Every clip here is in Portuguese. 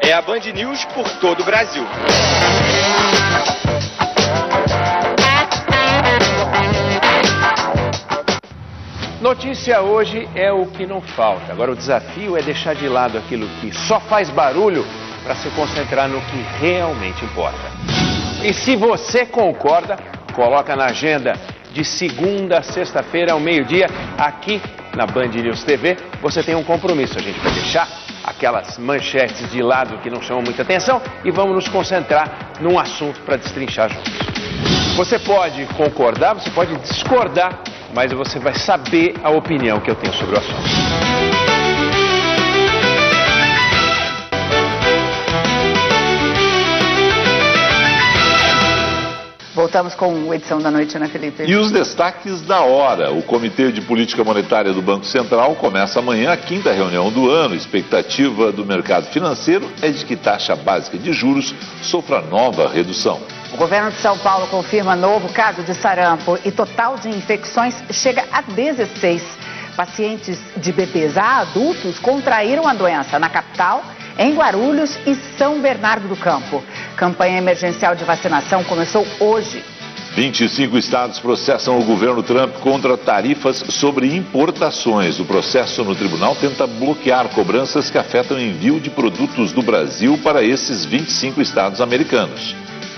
é a Band News por todo o Brasil. Notícia hoje é o que não falta. Agora o desafio é deixar de lado aquilo que só faz barulho para se concentrar no que realmente importa. E se você concorda, coloca na agenda de segunda a sexta-feira ao meio-dia, aqui na Band News TV, você tem um compromisso. A gente vai deixar aquelas manchetes de lado que não chamam muita atenção e vamos nos concentrar num assunto para destrinchar juntos. Você pode concordar, você pode discordar, mas você vai saber a opinião que eu tenho sobre o assunto. Voltamos com a edição da noite, né, Felipe? E os destaques da hora. O Comitê de Política Monetária do Banco Central começa amanhã a 5ª reunião do ano. Expectativa do mercado financeiro é de que taxa básica de juros sofra nova redução. O governo de São Paulo confirma novo caso de sarampo e total de infecções chega a 16. Pacientes de bebês a adultos contraíram a doença na capital, em Guarulhos e São Bernardo do Campo. Campanha emergencial de vacinação começou hoje. 25 estados processam o governo Trump contra tarifas sobre importações. O processo no tribunal tenta bloquear cobranças que afetam o envio de produtos do Brasil para esses 25 estados americanos.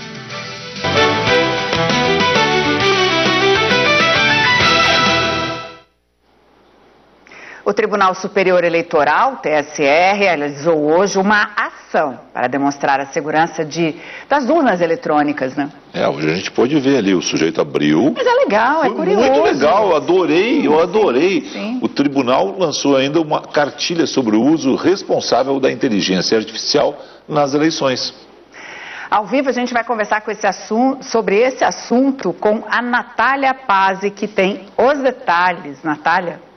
O Tribunal Superior Eleitoral, TSE, realizou hoje uma ação para demonstrar a segurança das urnas eletrônicas, né? Hoje a gente pode ver ali, o sujeito abriu. Mas é legal, é curioso. Muito legal, eu adorei. Sim. O tribunal lançou ainda uma cartilha sobre o uso responsável da inteligência artificial nas eleições. Ao vivo a gente vai conversar sobre esse assunto com a Natália Pazzi, que tem os detalhes. Natália?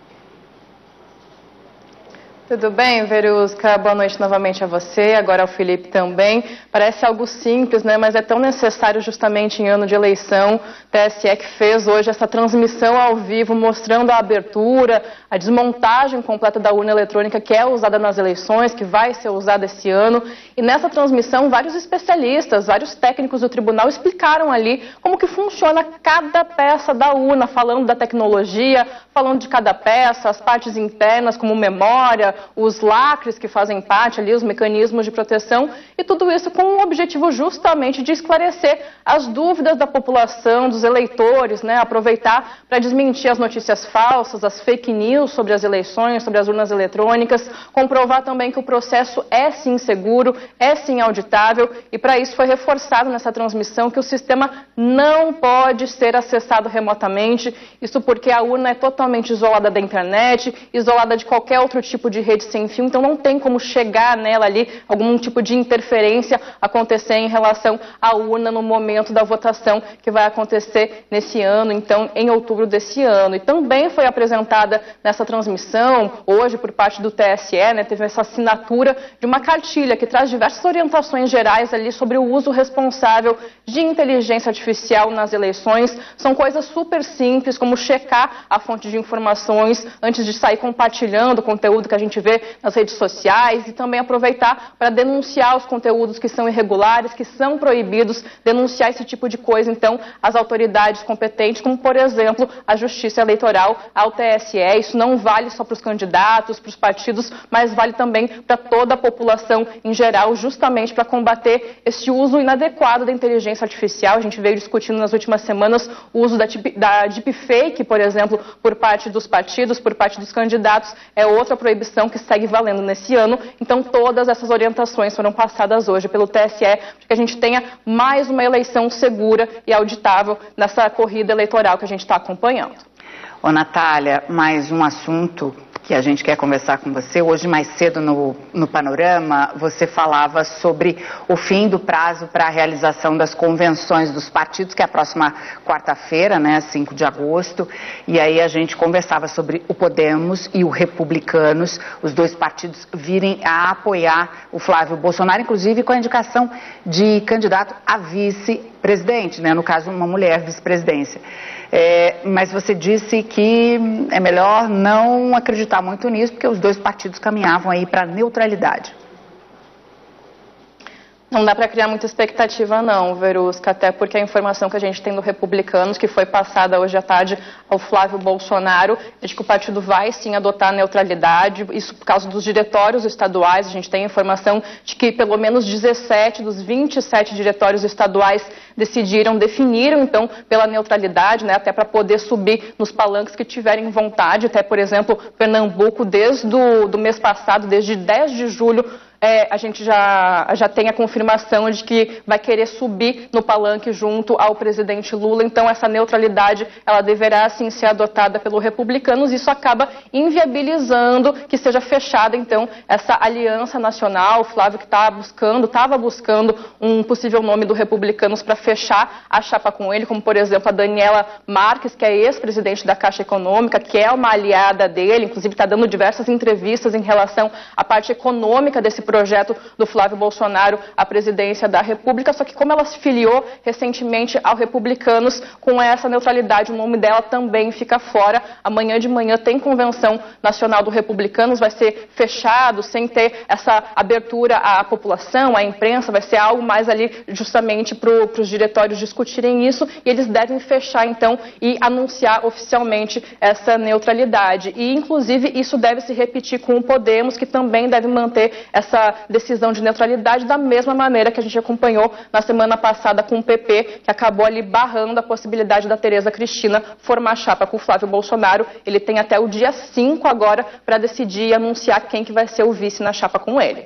Tudo bem, Verusca? Boa noite novamente a você, agora ao Felipe também. Parece algo simples, né? Mas é tão necessário justamente em ano de eleição. O TSE que fez hoje essa transmissão ao vivo, mostrando a abertura, a desmontagem completa da urna eletrônica que é usada nas eleições, que vai ser usada esse ano. E nessa transmissão, vários especialistas, vários técnicos do tribunal explicaram ali como que funciona cada peça da urna, falando da tecnologia, falando de cada peça, as partes internas como memória, os lacres que fazem parte ali, os mecanismos de proteção, e tudo isso com o objetivo justamente de esclarecer as dúvidas da população, dos eleitores, né? Aproveitar para desmentir as notícias falsas, as fake news sobre as eleições, sobre as urnas eletrônicas, comprovar também que o processo é sim seguro, é sim auditável, e para isso foi reforçado nessa transmissão que o sistema não pode ser acessado remotamente, isso porque a urna é totalmente isolada da internet, isolada de qualquer outro tipo de rede sem fio, então não tem como chegar nela ali, algum tipo de interferência acontecer em relação à urna no momento da votação que vai acontecer nesse ano, então em outubro desse ano. E também foi apresentada nessa transmissão, hoje por parte do TSE, né, teve essa assinatura de uma cartilha que traz diversas orientações gerais ali sobre o uso responsável de inteligência artificial nas eleições. São coisas super simples, como checar a fonte de informações antes de sair compartilhando o conteúdo que a gente vê nas redes sociais e também aproveitar para denunciar os conteúdos que são irregulares, que são proibidos, denunciar esse tipo de coisa, então, às autoridades competentes, como, por exemplo, a Justiça Eleitoral, ao TSE. Isso não vale só para os candidatos, para os partidos, mas vale também para toda a população em geral, justamente para combater esse uso inadequado da inteligência artificial. A gente veio discutindo nas últimas semanas o uso da deepfake, por exemplo, por parte dos partidos, por parte dos candidatos, é outra proibição que segue valendo nesse ano. Então, todas essas orientações foram passadas hoje pelo TSE, para que a gente tenha mais uma eleição segura e auditável nessa corrida eleitoral que a gente está acompanhando. Ô, Natália, mais um assunto que a gente quer conversar com você. Hoje, mais cedo no Panorama, você falava sobre o fim do prazo para a realização das convenções dos partidos, que é a próxima quarta-feira, né, 5 de agosto, e aí a gente conversava sobre o Podemos e o Republicanos, os dois partidos virem a apoiar o Flávio Bolsonaro, inclusive com a indicação de candidato a vice-presidente, né, no caso, uma mulher vice-presidência. Mas você disse que é melhor não acreditar muito nisso, porque os dois partidos caminhavam aí para a neutralidade. Não dá para criar muita expectativa não, Verusca, até porque a informação que a gente tem do Republicanos, que foi passada hoje à tarde ao Flávio Bolsonaro, é de que o partido vai sim adotar a neutralidade, isso por causa dos diretórios estaduais. A gente tem informação de que pelo menos 17 dos 27 diretórios estaduais definiram então pela neutralidade, né, até para poder subir nos palanques que tiverem vontade. Até, por exemplo, Pernambuco, desde do mês passado, desde 10 de julho, a gente já tem a confirmação de que vai querer subir no palanque junto ao presidente Lula. Então, essa neutralidade, ela deverá, sim, ser adotada pelos republicanos. Isso acaba inviabilizando que seja fechada, então, essa aliança nacional. O Flávio que estava buscando um possível nome do Republicanos para fechar a chapa com ele, como, por exemplo, a Daniela Marques, que é ex-presidente da Caixa Econômica, que é uma aliada dele, inclusive está dando diversas entrevistas em relação à parte econômica desse projeto do Flávio Bolsonaro à presidência da República, só que como ela se filiou recentemente ao Republicanos, com essa neutralidade, o nome dela também fica fora. Amanhã de manhã tem convenção nacional do Republicanos, vai ser fechado, sem ter essa abertura à população, à imprensa, vai ser algo mais ali justamente para os diretórios discutirem isso, e eles devem fechar então e anunciar oficialmente essa neutralidade. E inclusive isso deve se repetir com o Podemos, que também deve manter essa decisão de neutralidade da mesma maneira que a gente acompanhou na semana passada com o PP, que acabou ali barrando a possibilidade da Tereza Cristina formar chapa com o Flávio Bolsonaro. Ele tem até o dia 5 agora para decidir e anunciar quem que vai ser o vice na chapa com ele.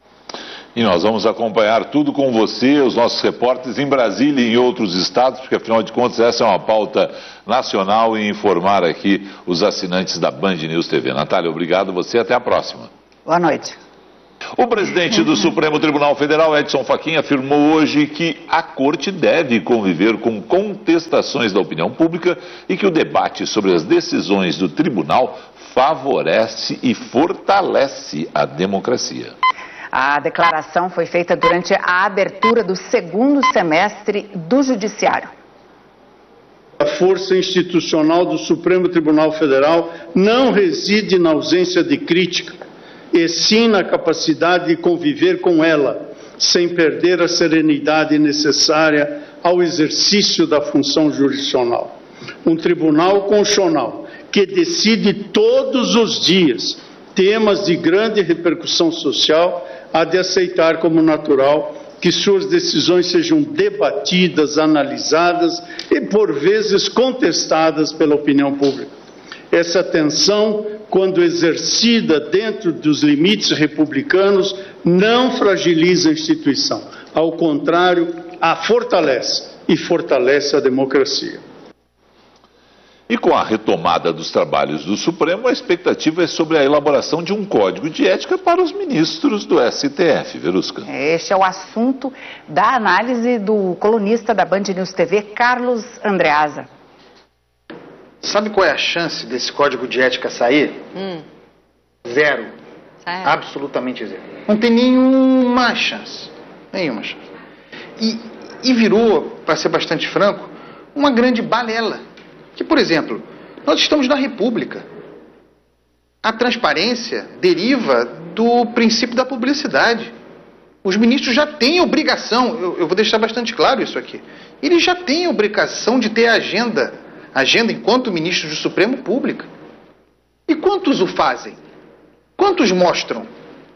E nós vamos acompanhar tudo com você, os nossos repórteres em Brasília e em outros estados, porque afinal de contas essa é uma pauta nacional, e informar aqui os assinantes da Band News TV. Natália, obrigado, você, até a próxima. Boa noite. O presidente do Supremo Tribunal Federal, Edson Fachin, afirmou hoje que a Corte deve conviver com contestações da opinião pública e que o debate sobre as decisões do tribunal favorece e fortalece a democracia. A declaração foi feita durante a abertura do segundo semestre do Judiciário. A força institucional do Supremo Tribunal Federal não reside na ausência de crítica, e sim na capacidade de conviver com ela, sem perder a serenidade necessária ao exercício da função jurisdicional. Um tribunal constitucional que decide todos os dias temas de grande repercussão social há de aceitar como natural que suas decisões sejam debatidas, analisadas e, por vezes, contestadas pela opinião pública. Essa tensão, quando exercida dentro dos limites republicanos, não fragiliza a instituição. Ao contrário, a fortalece e fortalece a democracia. E com a retomada dos trabalhos do Supremo, a expectativa é sobre a elaboração de um código de ética para os ministros do STF. Verusca. Este é o assunto da análise do colunista da Band News TV, Carlos Andreasa. Sabe qual é a chance desse código de ética sair? Zero. Absolutamente zero. Não tem nenhuma chance. Nenhuma chance. E virou, para ser bastante franco, uma grande balela. Que, por exemplo, nós estamos na República. A transparência deriva do princípio da publicidade. Os ministros já têm obrigação, eu vou deixar bastante claro isso aqui, eles já têm obrigação de ter agenda enquanto ministros do Supremo pública. E quantos o fazem? Quantos mostram?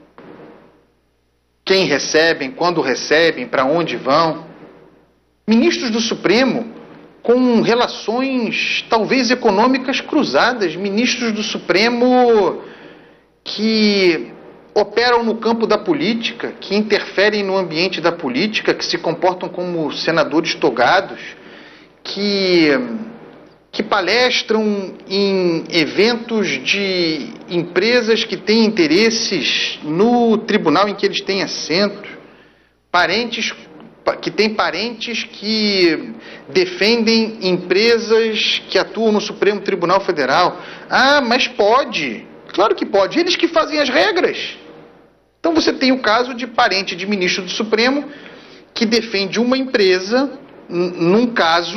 Quem recebem, quando recebem, para onde vão? Ministros do Supremo com relações talvez econômicas cruzadas, ministros do Supremo que operam no campo da política, que interferem no ambiente da política, que se comportam como senadores togados, que palestram em eventos de empresas que têm interesses no tribunal em que eles têm assento, que têm parentes que defendem empresas que atuam no Supremo Tribunal Federal. Ah, mas pode. Claro que pode. Eles que fazem as regras. Então você tem o caso de parente de ministro do Supremo que defende uma empresa num caso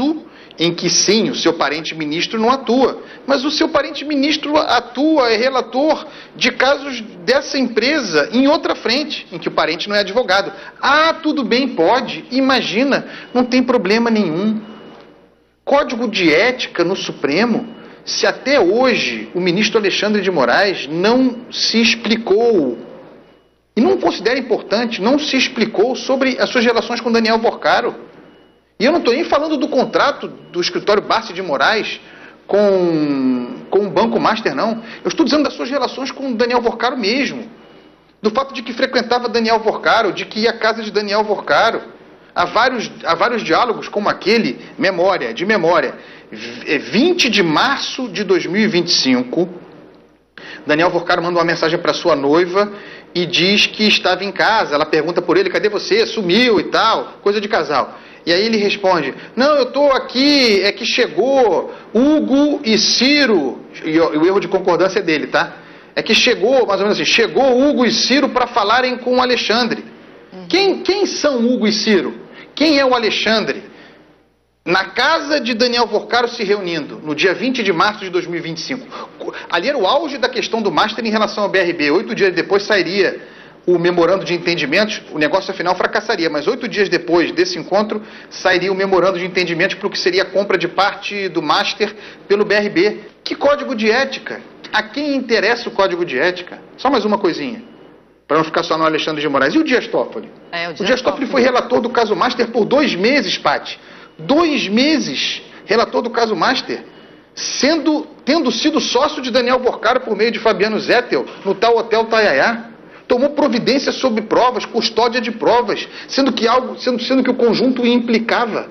em que sim, o seu parente ministro não atua, mas o seu parente ministro atua, é relator de casos dessa empresa em outra frente, em que o parente não é advogado. Ah, tudo bem, pode, imagina, não tem problema nenhum. Código de ética no Supremo, se até hoje o ministro Alexandre de Moraes não se explicou, e não considera importante, não se explicou sobre as suas relações com Daniel Porcaro. E eu não estou nem falando do contrato do escritório Barsi de Moraes com o Banco Master, não. Eu estou dizendo das suas relações com o Daniel Porcaro mesmo. Do fato de que frequentava Daniel Porcaro, de que ia à casa de Daniel Porcaro. Há vários diálogos como aquele, de memória. 20 de março de 2025, Daniel Porcaro manda uma mensagem para sua noiva e diz que estava em casa. Ela pergunta por ele, cadê você? Sumiu e tal, coisa de casal. E aí ele responde, não, eu estou aqui, é que chegou Hugo e Ciro, e o erro de concordância é dele, tá? É que chegou, mais ou menos assim, chegou Hugo e Ciro para falarem com o Alexandre. Quem são Hugo e Ciro? Quem é o Alexandre? Na casa de Daniel Porcaro se reunindo, no dia 20 de março de 2025. Ali era o auge da questão do Master em relação ao BRB. 8 dias depois sairia o memorando de entendimentos, o negócio afinal fracassaria, mas 8 dias depois desse encontro sairia o memorando de entendimentos para o que seria a compra de parte do Master pelo BRB. Que código de ética? A quem interessa o código de ética? Só mais uma coisinha, para não ficar só no Alexandre de Moraes. E o Dias Toffoli? O Dias Toffoli foi relator do caso Master por 2 meses, Paty. 2 meses, relator do caso Master, tendo sido sócio de Daniel Porcaro por meio de Fabiano Zettel no tal Hotel Taiaiá. Tomou providência sobre provas, custódia de provas, sendo que o conjunto implicava.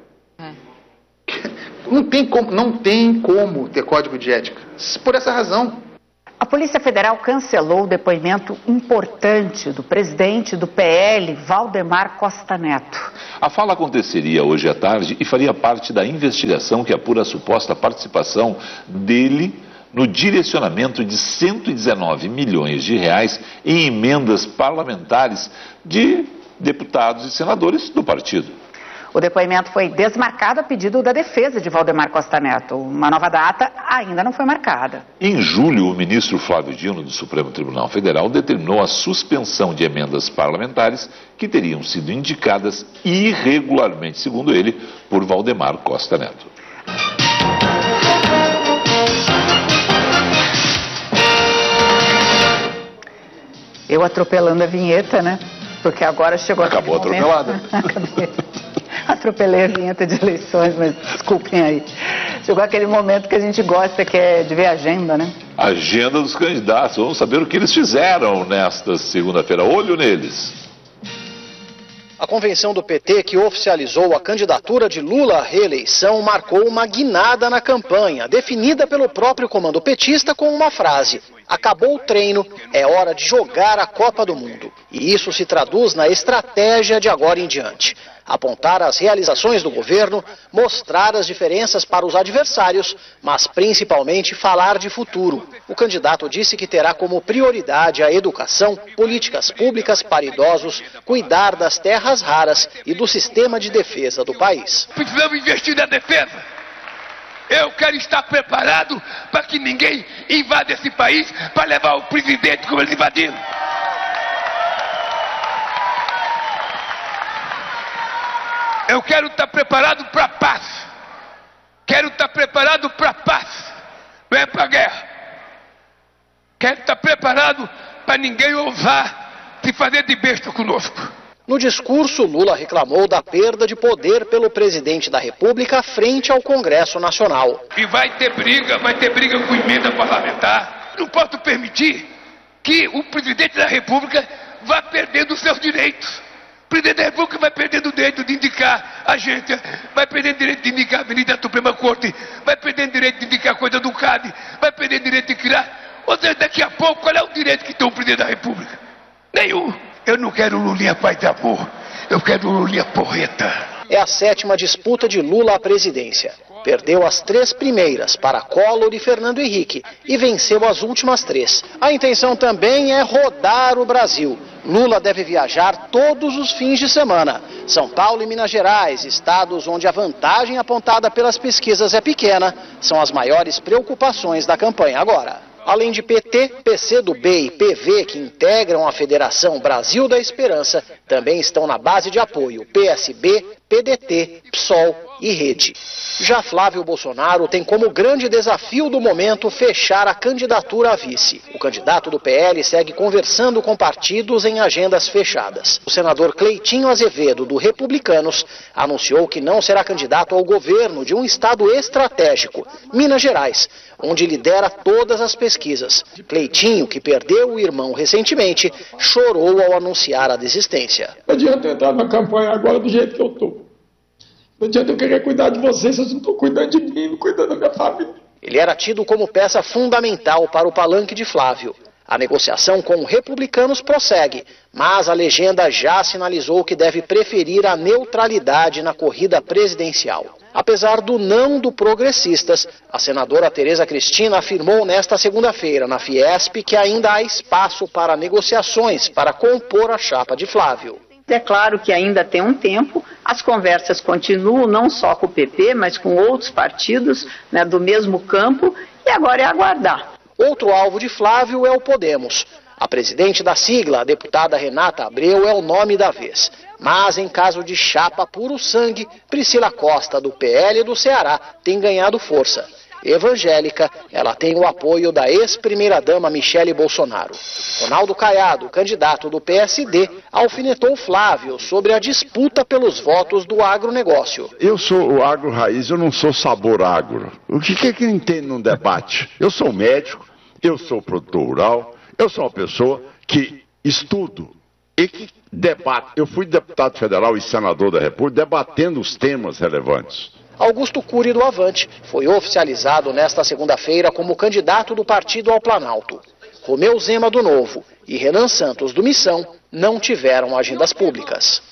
Não tem como ter código de ética, por essa razão. A Polícia Federal cancelou o depoimento importante do presidente do PL, Valdemar Costa Neto. A fala aconteceria hoje à tarde e faria parte da investigação que apura a suposta participação dele no direcionamento de 119 milhões de reais em emendas parlamentares de deputados e senadores do partido. O depoimento foi desmarcado a pedido da defesa de Valdemar Costa Neto. Uma nova data ainda não foi marcada. Em julho, o ministro Flávio Dino, do Supremo Tribunal Federal, determinou a suspensão de emendas parlamentares que teriam sido indicadas irregularmente, segundo ele, por Valdemar Costa Neto. Eu atropelando a vinheta, né? Porque agora chegou Acabou atropelada. Atropelei a vinheta de eleições, mas desculpem aí. Chegou aquele momento que a gente gosta, que é de ver a agenda, né? Agenda dos candidatos. Vamos saber o que eles fizeram nesta segunda-feira. Olho neles. A convenção do PT, que oficializou a candidatura de Lula à reeleição, marcou uma guinada na campanha, definida pelo próprio comando petista com uma frase: acabou o treino, é hora de jogar a Copa do Mundo. E isso se traduz na estratégia de agora em diante: apontar as realizações do governo, mostrar as diferenças para os adversários, mas principalmente falar de futuro. O candidato disse que terá como prioridade a educação, políticas públicas para idosos, cuidar das terras raras e do sistema de defesa do país. Precisamos investir na defesa. Eu quero estar preparado para que ninguém invada esse país para levar o presidente como eles invadiram. Eu quero estar preparado para a paz. Quero estar preparado para a paz. Não é para a guerra. Quero estar preparado para ninguém ousar se fazer de besta conosco. No discurso, Lula reclamou da perda de poder pelo presidente da República frente ao Congresso Nacional. E vai ter briga com emenda parlamentar. Não posso permitir que o presidente da República vá perdendo os seus direitos. O presidente da República vai perdendo o direito de indicar agência, vai perdendo o direito de indicar a Avenida da Suprema Corte, vai perdendo o direito de indicar coisa do CAD, vai perdendo o direito de criar. Ou seja, daqui a pouco, qual é o direito que tem o presidente da República? Nenhum. Eu não quero Lulinha paz e amor, eu quero Lulinha porreta. É a 7ª disputa de Lula à presidência. Perdeu as 3 primeiras para Collor e Fernando Henrique e venceu as últimas 3. A intenção também é rodar o Brasil. Lula deve viajar todos os fins de semana. São Paulo e Minas Gerais, estados onde a vantagem apontada pelas pesquisas é pequena, são as maiores preocupações da campanha agora. Além de PT, PCdoB e PV, que integram a Federação Brasil da Esperança, também estão na base de apoio PSB, PDT, PSOL e Rede. Já Flávio Bolsonaro tem como grande desafio do momento fechar a candidatura a vice. O candidato do PL segue conversando com partidos em agendas fechadas. O senador Cleitinho Azevedo, do Republicanos, anunciou que não será candidato ao governo de um estado estratégico, Minas Gerais, onde lidera todas as pesquisas. Cleitinho, que perdeu o irmão recentemente, chorou ao anunciar a desistência. Não adianta eu entrar na campanha agora do jeito que eu estou. Não adianta eu querer cuidar de vocês, vocês não estão cuidando de mim, não cuidando da minha família. Ele era tido como peça fundamental para o palanque de Flávio. A negociação com Republicanos prossegue, mas a legenda já sinalizou que deve preferir a neutralidade na corrida presidencial. Apesar do não do Progressistas, a senadora Tereza Cristina afirmou nesta segunda-feira na Fiesp que ainda há espaço para negociações para compor a chapa de Flávio. É claro que ainda tem um tempo, as conversas continuam não só com o PP, mas com outros partidos, né, do mesmo campo, e agora é aguardar. Outro alvo de Flávio é o Podemos. A presidente da sigla, a deputada Renata Abreu, é o nome da vez. Mas em caso de chapa puro sangue, Priscila Costa, do PL do Ceará, tem ganhado força. Evangélica, ela tem o apoio da ex-primeira-dama Michele Bolsonaro. Ronaldo Caiado, candidato do PSD, alfinetou Flávio sobre a disputa pelos votos do agronegócio. Eu sou o agro raiz, eu não sou sabor agro. O que é que eu entendo num debate? Eu sou médico, eu sou produtor rural, eu sou uma pessoa que estudo e que debate. Eu fui deputado federal e senador da República debatendo os temas relevantes. Augusto Cury do Avante foi oficializado nesta segunda-feira como candidato do partido ao Planalto. Romeu Zema do Novo e Renan Santos do Missão não tiveram agendas públicas.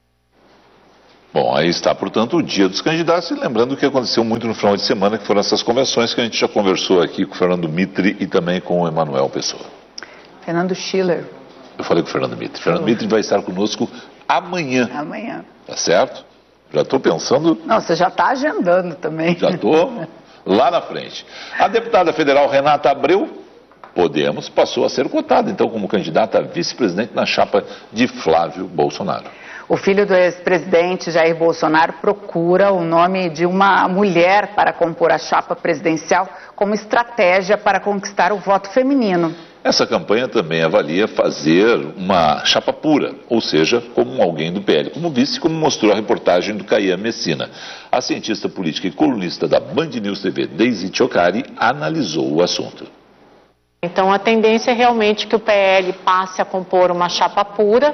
Bom, aí está, portanto, o dia dos candidatos, e lembrando o que aconteceu muito no final de semana, que foram essas convenções que a gente já conversou aqui com o Fernando Mitre e também com o Emanuel Pessoa. Fernando Schiller. Eu falei com o Fernando Mitre. Fernando Mitre vai estar conosco amanhã. Amanhã. Tá certo? Já estou pensando... Não, você já está agendando também. Já estou lá na frente. A deputada federal Renata Abreu, Podemos, passou a ser cotada, então, como candidata a vice-presidente na chapa de Flávio Bolsonaro. O filho do ex-presidente Jair Bolsonaro procura o nome de uma mulher para compor a chapa presidencial como estratégia para conquistar o voto feminino. Essa campanha também avalia fazer uma chapa pura, ou seja, como alguém do PL, como vice, como mostrou a reportagem do Caian Messina. A cientista política e colunista da Band News TV, Deise Ciocari, analisou o assunto. Então a tendência é realmente que o PL passe a compor uma chapa pura.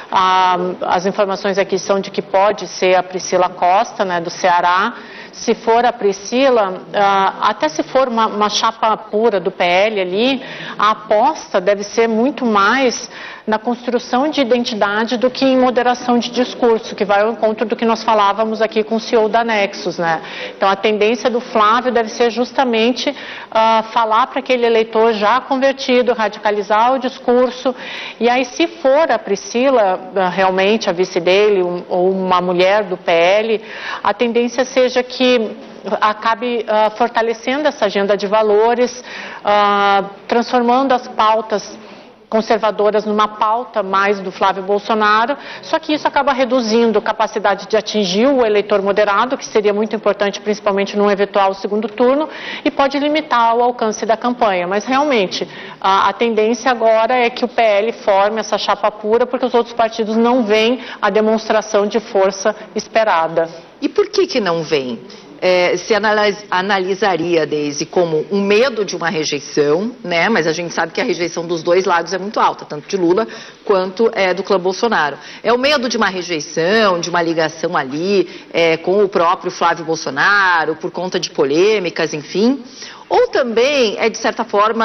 As informações aqui são de que pode ser a Priscila Costa, né, do Ceará. Se for a Priscila, até se for uma chapa pura do PL ali, a aposta deve ser muito mais na construção de identidade do que em moderação de discurso, que vai ao encontro do que nós falávamos aqui com o CEO da Nexus, né? Então a tendência do Flávio deve ser justamente falar para aquele eleitor já convertido, radicalizar o discurso, e aí se for a Priscila, realmente a vice dele, ou uma mulher do PL, a tendência seja que acabe fortalecendo essa agenda de valores, transformando as pautas conservadoras numa pauta mais do Flávio Bolsonaro, só que isso acaba reduzindo a capacidade de atingir o eleitor moderado, que seria muito importante, principalmente num eventual segundo turno, e pode limitar o alcance da campanha. Mas realmente, a tendência agora é que o PL forme essa chapa pura, porque os outros partidos não veem a demonstração de força esperada. E por que não vem? Se analisaria, Deise, como um medo de uma rejeição, né? Mas a gente sabe que a rejeição dos dois lados é muito alta, tanto de Lula quanto do clã Bolsonaro. É o medo de uma rejeição, de uma ligação ali com o próprio Flávio Bolsonaro, por conta de polêmicas, enfim. Ou também de certa forma,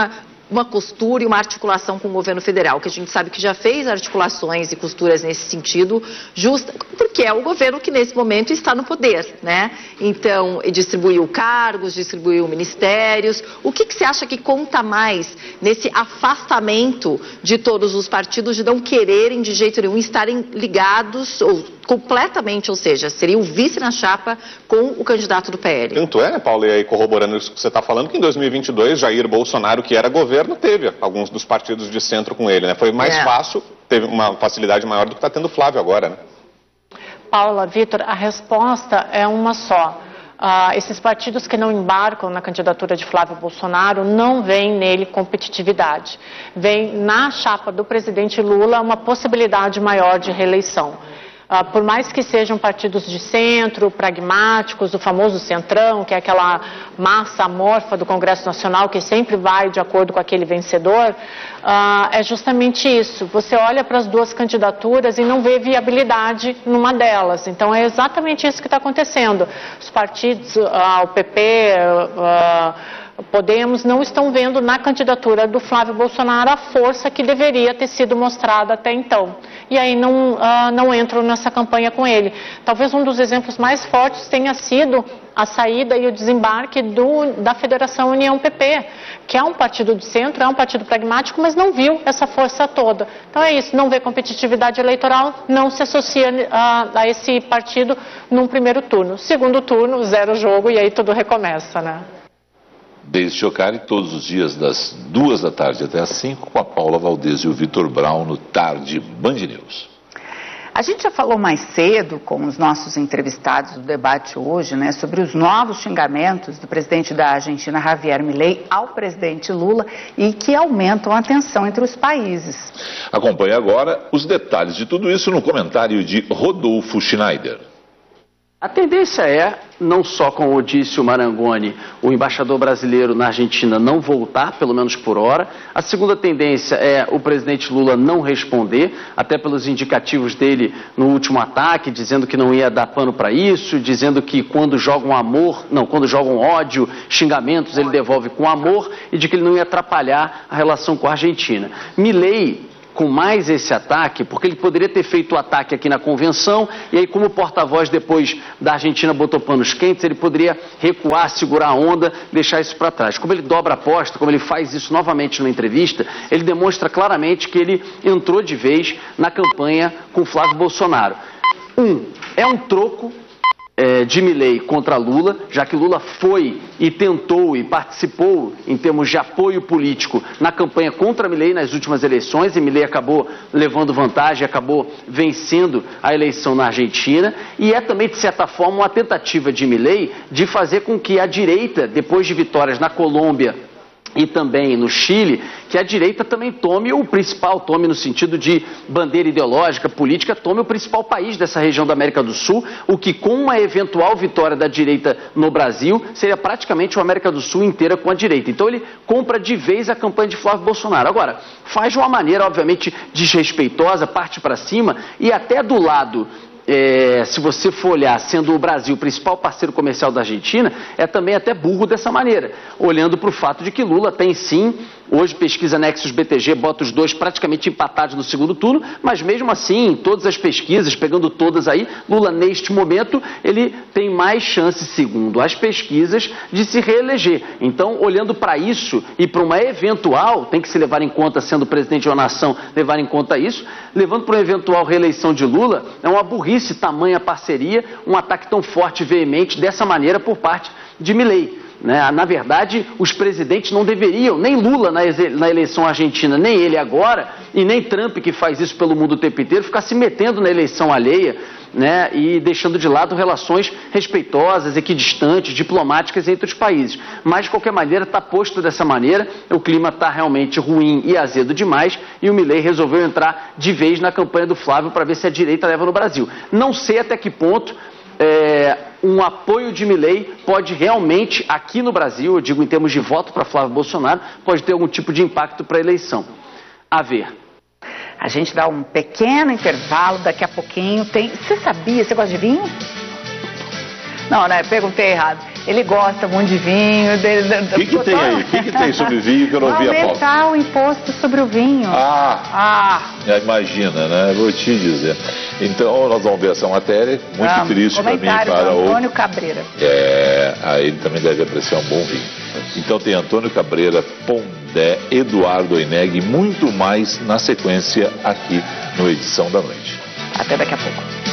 uma costura e uma articulação com o governo federal, que a gente sabe que já fez articulações e costuras nesse sentido, porque é o governo que nesse momento está no poder, né? Então, distribuiu cargos, distribuiu ministérios. O que você acha que conta mais nesse afastamento de todos os partidos, de não quererem de jeito nenhum estarem ligados ou completamente, ou seja, seria o vice na chapa com o candidato do PL? Tanto é, né, Paulo, e aí corroborando isso que você está falando, que em 2022 Jair Bolsonaro, que era governo, teve alguns dos partidos de centro com ele, né? Foi mais fácil, teve uma facilidade maior do que está tendo o Flávio agora, né? Paula, Vitor, a resposta é uma só. Esses partidos que não embarcam na candidatura de Flávio Bolsonaro não veem nele competitividade. Vem na chapa do presidente Lula uma possibilidade maior de reeleição. Por mais que sejam partidos de centro, pragmáticos, o famoso centrão, que é aquela massa amorfa do Congresso Nacional que sempre vai de acordo com aquele vencedor, é justamente isso. Você olha para as duas candidaturas e não vê viabilidade numa delas. Então é exatamente isso que está acontecendo. Os partidos, o PP, Podemos, não estão vendo na candidatura do Flávio Bolsonaro a força que deveria ter sido mostrada até então. E aí não entram nessa campanha com ele. Talvez um dos exemplos mais fortes tenha sido a saída e o desembarque da Federação União PP, que é um partido de centro, é um partido pragmático, mas não viu essa força toda. Então é isso, não vê competitividade eleitoral, não se associa a esse partido num primeiro turno. Segundo turno, zero jogo e aí tudo recomeça, né? Desde Chocari, todos os dias das 2 da tarde até as 5, com a Paula Valdez e o Vitor Brown no Tarde Band News. A gente já falou mais cedo com os nossos entrevistados do debate hoje, né, sobre os novos xingamentos do presidente da Argentina, Javier Milei, ao presidente Lula e que aumentam a tensão entre os países. Acompanhe agora os detalhes de tudo isso no comentário de Rodolfo Schneider. A tendência é, não só como disse o Marangoni, o embaixador brasileiro na Argentina não voltar, pelo menos por hora. A segunda tendência é o presidente Lula não responder, até pelos indicativos dele no último ataque, dizendo que não ia dar pano para isso, dizendo que quando jogam ódio, xingamentos, ele devolve com amor, e de que ele não ia atrapalhar a relação com a Argentina. Milei, com mais esse ataque, porque ele poderia ter feito o ataque aqui na convenção, e aí como porta-voz depois da Argentina botou panos quentes, ele poderia recuar, segurar a onda, deixar isso para trás. Como ele dobra a aposta, como ele faz isso novamente numa entrevista, ele demonstra claramente que ele entrou de vez na campanha com Flávio Bolsonaro. É um troco de Milei contra Lula, já que Lula foi e tentou e participou em termos de apoio político na campanha contra Milei nas últimas eleições, e Milei acabou levando vantagem, acabou vencendo a eleição na Argentina, e é também, de certa forma, uma tentativa de Milei de fazer com que a direita, depois de vitórias na Colômbia e também no Chile, que a direita também tome no sentido de bandeira ideológica, política, tome o principal país dessa região da América do Sul, o que com uma eventual vitória da direita no Brasil, seria praticamente uma América do Sul inteira com a direita. Então ele compra de vez a campanha de Flávio Bolsonaro. Agora, faz de uma maneira, obviamente, desrespeitosa, parte para cima, e até do lado... se você for olhar, sendo o Brasil o principal parceiro comercial da Argentina, é também até burro dessa maneira, olhando para o fato de que Lula tem sim, hoje pesquisa Nexus BTG, bota os dois praticamente empatados no segundo turno, mas mesmo assim, em todas as pesquisas, pegando todas aí, Lula neste momento, ele tem mais chance, segundo as pesquisas, de se reeleger. Então, olhando para isso e para uma eventual, tem que se levar em conta, sendo presidente de uma nação, levar em conta isso, levando para uma eventual reeleição de Lula, é uma burrice tamanha parceria, um ataque tão forte e veemente dessa maneira por parte de Milei. Na verdade, os presidentes não deveriam, nem Lula na eleição argentina, nem ele agora, e nem Trump, que faz isso pelo mundo o tempo inteiro, ficar se metendo na eleição alheia, e deixando de lado relações respeitosas, equidistantes, diplomáticas entre os países. Mas, de qualquer maneira, está posto dessa maneira, o clima está realmente ruim e azedo demais, e o Milei resolveu entrar de vez na campanha do Flávio para ver se a direita leva no Brasil. Não sei até que ponto um apoio de Milei pode realmente, aqui no Brasil, eu digo em termos de voto para Flávio Bolsonaro, pode ter algum tipo de impacto para a eleição. A ver. A gente dá um pequeno intervalo, daqui a pouquinho tem... Você sabia? Você gosta de vinho? Não, né? Perguntei errado. Ele gosta muito de vinho. O que tem aí? O que tem sobre vinho que eu não vi a pauta? Aumentar o imposto sobre o vinho. Imagina, né? Vou te dizer. Então, nós vamos ver essa matéria. Muito triste para mim e para o Antônio Cabreira. Aí ele também deve apreciar um bom vinho. Então tem Antônio Cabreira, Pondé, Eduardo Oineg e muito mais na sequência aqui no Edição da Noite. Até daqui a pouco.